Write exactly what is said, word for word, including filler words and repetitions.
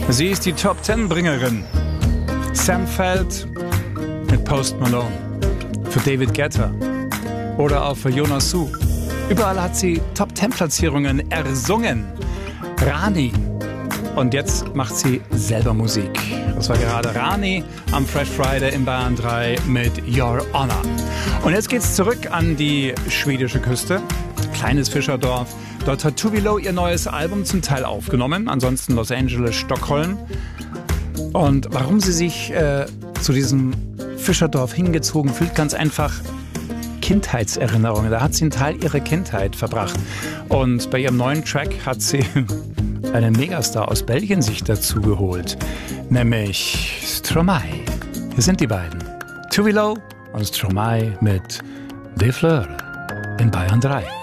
Sie ist die Top Ten Bringerin. Sam Feld mit Post Malone. Für David Guetta. Oder auch für Jonas Su. Überall hat sie Top Ten Platzierungen ersungen. Rani. Und jetzt macht sie selber Musik. Das war gerade Rani am Fresh Friday in Bayern drei mit Your Honor. Und jetzt geht's zurück an die schwedische Küste. Kleines Fischerdorf. Dort hat Tove Lo ihr neues Album zum Teil aufgenommen. Ansonsten Los Angeles, Stockholm. Und warum sie sich äh, zu diesem Fischerdorf hingezogen fühlt, ganz einfach Kindheitserinnerungen. Da hat sie einen Teil ihrer Kindheit verbracht. Und bei ihrem neuen Track hat sie einen Megastar aus Belgien sich dazu geholt, nämlich Stromae. Hier sind die beiden, Tove Lo und Stromae mit Des Fleurs in Bayern drei.